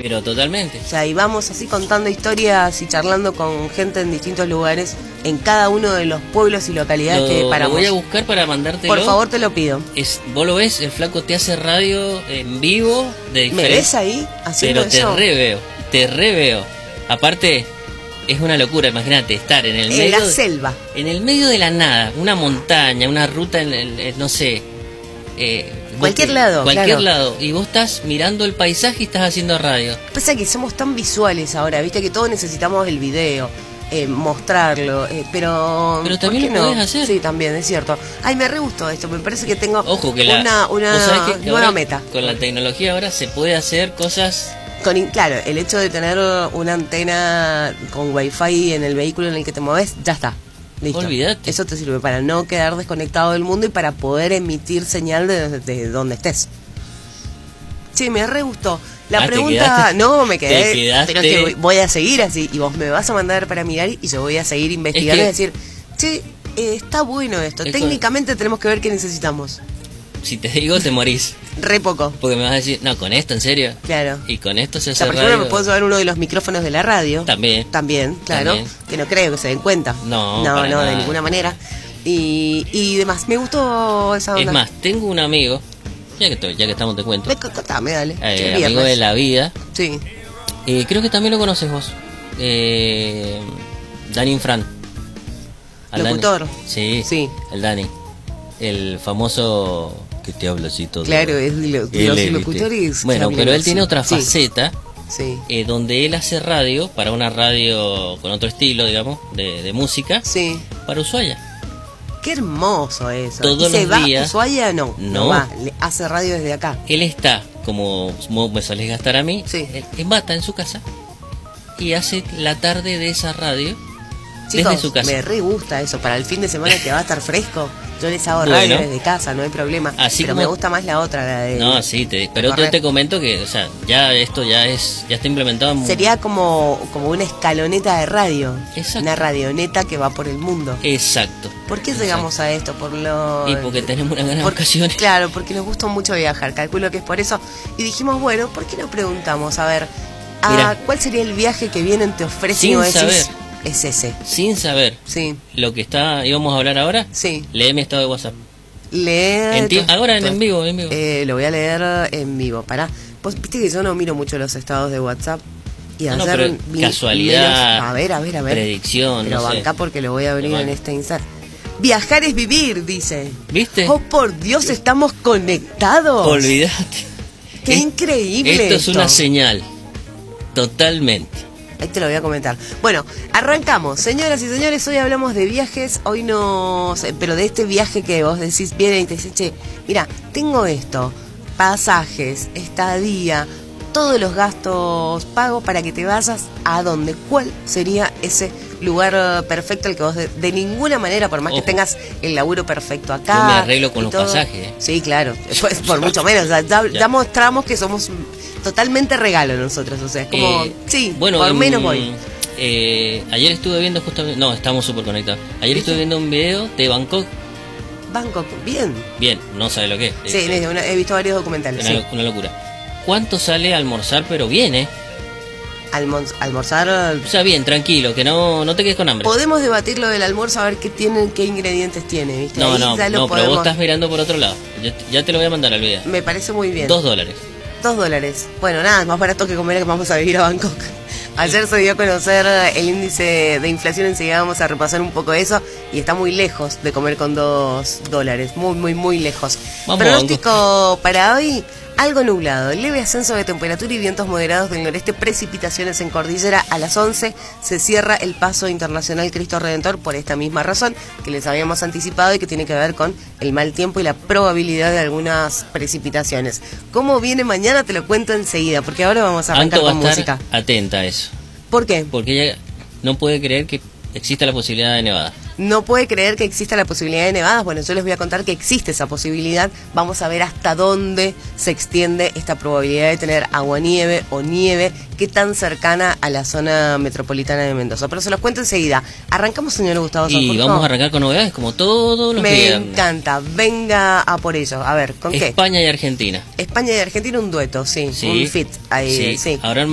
Pero totalmente. O sea, y vamos así contando historias y charlando con gente en distintos lugares, en cada uno de los pueblos y localidades que paramos. Lo voy a buscar para mandártelo. Por favor, te lo pido. Vos lo ves, el flaco te hace radio en vivo de ¿Me ves ahí haciendo eso? Pero te re veo. Aparte, es una locura, imagínate, estar en el medio... En la selva. En el medio de la nada, una montaña, una ruta, no sé... Cualquier lado. Y vos estás mirando el paisaje y estás haciendo radio. Pasa que somos tan visuales ahora, viste que todos necesitamos el video, mostrarlo, pero también lo podés hacer. Sí, también, es cierto. Ay, me re gustó esto, me parece que tengo Ojo, que una nueva meta. Con la tecnología ahora se puede hacer cosas... Claro, el hecho de tener una antena con wifi en el vehículo en el que te mueves, ya está. Listo. Olvídate. Eso te sirve para no quedar desconectado del mundo y para poder emitir señal de donde estés. Sí, me re gustó. La pregunta... No, me quedé. Pero es que voy a seguir así. Y vos me vas a mandar para mirar y yo voy a seguir investigando y decir, che, está bueno esto. Técnicamente tenemos que ver qué necesitamos. Si te digo, te morís. Re poco. Porque me vas a decir, no, ¿con esto en serio? Claro. Y con esto se hace por ejemplo, me puedo llevar uno de los micrófonos de la radio. También, claro. También. Que no creo que se den cuenta. No, de ninguna manera. Y demás. Me gustó esa onda. Es más, tengo un amigo, ya que estamos te cuento. Contame, dale. Amigo de la vida. Sí. Creo que también lo conoces vos. Dani Infran. ¿Locutor? Sí. El Dani. El famoso... que te habla así todo. Claro, es los locutores. Bueno, pero él tiene otra faceta, sí. Donde él hace radio, para una radio con otro estilo, digamos, de música, sí. Para Ushuaia. Qué hermoso eso. Todos ¿Y se los va días, a Ushuaia? No va, hace radio desde acá. Él está, como me solés gastar a mí, en bata en su casa, y hace la tarde de esa radio. Chicos, desde su casa. Me re gusta eso, para el fin de semana que va a estar fresco. Yo les hago radio desde casa, no hay problema. Pero me gusta más la otra, la de... No, sí, pero yo te comento que, o sea, ya esto ya está implementado. Sería como una escaloneta de radio. Exacto. Una radioneta que va por el mundo. Exacto. ¿Por qué llegamos a esto? Y porque tenemos una gran vacaciones. Claro, porque nos gusta mucho viajar, calculo que es por eso. Y dijimos, bueno, ¿por qué no preguntamos? A ver, ¿cuál sería el viaje que vienen te ofrecen? Sin saber. Es ese. Sin saber. Sí. Lo que íbamos a hablar ahora. Sí. Lee mi estado de WhatsApp. Ahora en vivo. Lo voy a leer en vivo. Pará. Vos viste que yo no miro mucho los estados de WhatsApp. Y pero casualidad. A ver. Predicción. Pero banca porque lo voy a abrir en este instante. Viajar es vivir, dice. ¿Viste? Oh, por Dios, estamos conectados. Olvídate. Qué increíble. Esto es una señal. Totalmente. Ahí te lo voy a comentar. Bueno, arrancamos. Señoras y señores, hoy hablamos de viajes. Hoy no... Pero de este viaje que vos decís, viene y te dice, che, mira, tengo esto. Pasajes, estadía, todos los gastos pagos para que te vayas a dónde. ¿Cuál sería ese lugar perfecto al que vos de ninguna manera, por más que tengas el laburo perfecto acá? Yo me arreglo con los pasajes. Sí, claro. Pues, por mucho menos. O sea, ya mostramos que somos... totalmente regalo nosotros, o sea, es como, bueno, por menos voy. Ayer estuve viendo justamente, estamos súper conectados. Ayer estuve viendo un video de Bangkok. Bangkok, bien. Bien, no sabe lo que es. Sí, he visto varios documentales. Una locura. ¿Cuánto sale almorzar? Pero bien, almorzar... O sea, bien, tranquilo, que no te quedes con hambre. Podemos debatir lo del almuerzo, a ver qué ingredientes tiene, ¿viste? No, pero vos estás mirando por otro lado. Ya te lo voy a mandar al video. Me parece muy bien. $2. $2. Bueno, nada, más barato que comer que vamos a vivir a Bangkok. Ayer se dio a conocer el índice de inflación, enseguida vamos a repasar un poco eso, y está muy lejos de comer con $2. Muy, muy, muy lejos. Pronóstico para hoy, algo nublado, leve ascenso de temperatura y vientos moderados del noreste, precipitaciones en cordillera. A las 11 se cierra el paso internacional Cristo Redentor por esta misma razón que les habíamos anticipado y que tiene que ver con el mal tiempo y la probabilidad de algunas precipitaciones. ¿Cómo viene mañana? Te lo cuento enseguida, porque ahora vamos a arrancar con música. Atenta a eso. ¿Por qué? Porque ella no puede creer que exista la posibilidad de nevada. No puede creer que exista la posibilidad de nevadas. Bueno, yo les voy a contar que existe esa posibilidad. Vamos a ver hasta dónde se extiende esta probabilidad de tener aguanieve o nieve, qué tan cercana a la zona metropolitana de Mendoza. Pero se los cuento enseguida. Arrancamos, señor Gustavo Sanjurjo. Y vamos a arrancar con novedades, como todos los días. Me encanta. Venga a por ello. A ver, ¿con qué? España y Argentina. España y Argentina, un dueto, sí. Un fit. Ahí, sí. Ahora